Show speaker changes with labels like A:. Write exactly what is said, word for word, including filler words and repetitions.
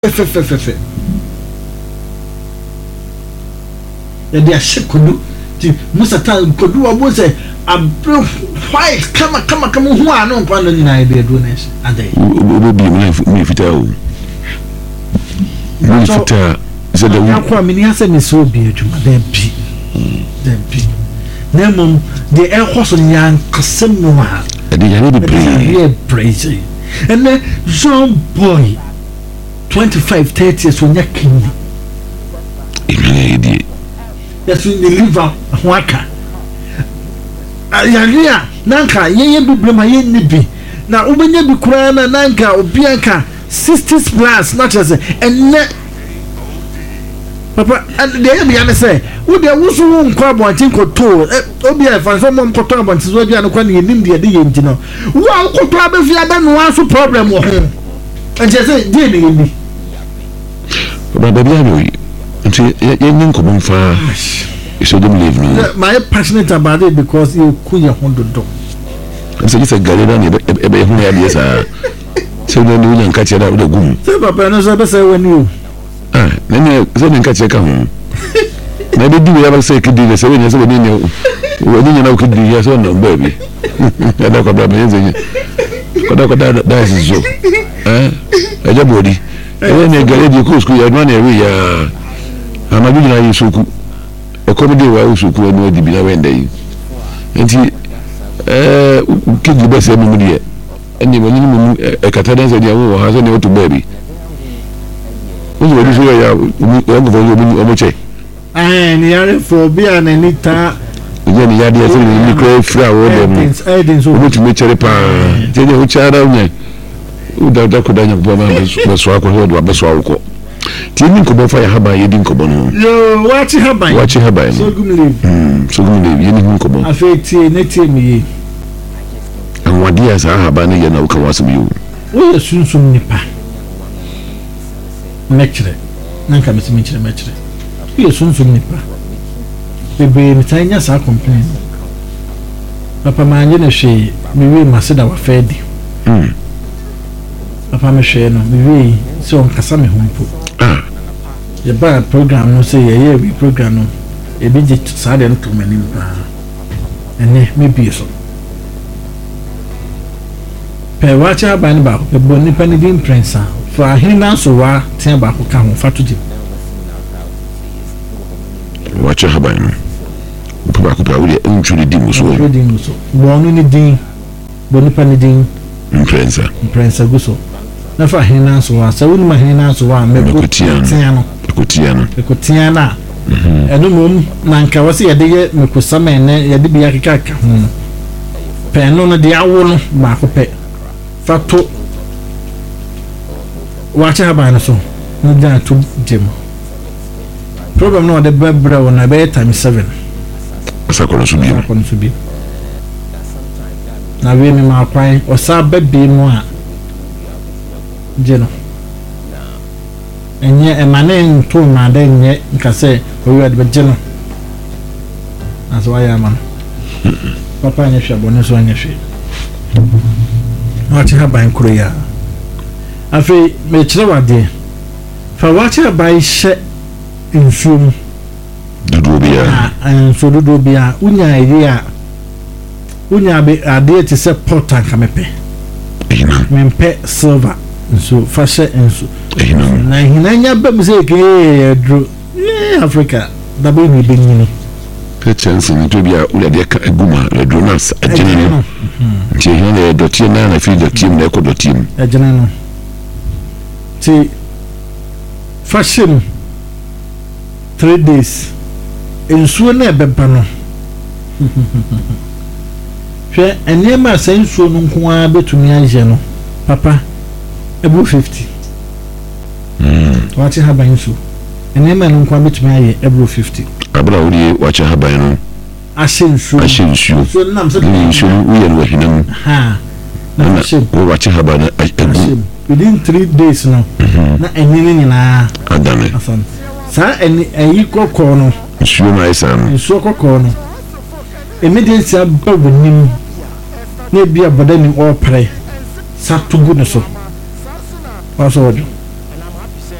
A: fe fe fe fe ya dia shekodu ti musata kodu obo se abre white kama kama kama hu ano nkwa no nyina ebe do na se adai
B: obo bi me fita o me fita se da wi
A: akwa me ni ase me so bi adwuma da bi da bi na mom de e khoso nyan kasem no ha
B: de ya ne be
A: praise and then Jean boy twenty-five thirty so nya kindi
B: e di
A: that we deliver waka ayaria nanka yeye bible ma ye nibi na ubenya bi kura na nanka obianka sixty plus not as and papa and dey be an say wo dey wusu wo nkwa abontin ko to obi e fan so mom ko to abontin so bia no kwa ne nim de de ye ntino wo ko to abefi ada no aso problem wo ho and say dey ne ni
B: baba bia no nti ye nyin ko bonfa so dem live no
A: my passionate about it because you could your hondo
B: so you say galera ne e be hu ya sa so no ni nka che da wo gum
A: so papa no so be say when you
B: ah nene so nka che ka hu na be di ya ba say kidi le so we so we ni we ni na kidi ya so no baby ada ko da me zenye ko da ko da da zo eh e je bodi e ne gale di ko school ya no na we ya amadu na yusuku e komedi wa yusuku no di bi na wenda yi enti eh kidi be se mu die eni mo ni mu e katana se dia wo ha so ne otu baby ozu we so ya o go vo o mo che
A: eh ni are for bi an ni ta
B: je ni ya dia se ni kro fra wo dem o mo tu me chere pa je ne o chara nya u da da ko da nya bo ma be so akọ ho do be so akọ ti ni ko bo fa ya haba ye din ko bo no
A: yo wachi haba
B: wachi haba
A: so gumle
B: mm so gumle ye ni ko bo
A: afeti ne ti mi
B: anwadi ya sa haba ne ye na ka wasu mi
A: wo ye sunsun nipa mechre nanka me mechre mechre wo ye sunsun nipa bebe mi tanya sa complain papa ma anye na hwe mi we maseda wa fedi
B: mm
A: papa me hwe no mi we so on kasa me humpo
B: ah
A: ye ba program no say ye ye we program no e bi je sa de no to mani pa ene me bi so pe wacha ba ni ba e bo ni pa ni din prince for ahina so wa tin ba ko ka ho fatu je
B: wacha haba no ba ko pa wo de nturi di muso
A: wo di muso bo no ni din bo ni pa ni din
B: prince
A: prince guso na fa ahina so wa sa wo ni ma ahina so wa me ko tian no
B: ko tian no
A: ko tian na eno mom na nka wose ye de ye me ko sama ne ye de bi akeka ka ho pe no no de awo no ba ko pe fato wacha haba na so no da to dem problem no de bebra wona be time seven
B: asa ko no so bi
A: ko no so bi na we mi ma kwan o sa bebi mu a jeno enye emane to na de nye nka se o wi de jeno aso ya man papa nya hwa bone so anya hwe wacha haba nkuro ya afi me kire wade fa wacha haba hye nsuom
B: dudu bia
A: nso dudu bia unya idea unya be ade ti se porta kamepe
B: ina
A: mempe silver nso fa hye nso
B: ina
A: na hinanya bam se ke dro eh Africa da be ni benyini
B: pe chance ni to bia ule de ka aguma le dronas agene no nti hene doti na na fi doti na ko doti
A: agene no ti fashion three days ensuo na ebeba no hwe enema sa ensuo no nko a betumi anje no papa ebu fifty
B: mm
A: wachi haba ensuo enema no nko a betumi aye ebu fifty
B: abra wodi wacha haba no
A: ashe ensuo
B: ashe ensuo
A: so nam so
B: ensuo wo ye no hinam
A: ha na ashe
B: wo wacha haba na egu
A: within three days no na enini nyina
B: adane
A: asan sa eni ayi kokko no
B: ensuo na isa no
A: ensuo kokko no emergency abawonim na bia bodani opre sa tugu ne so waso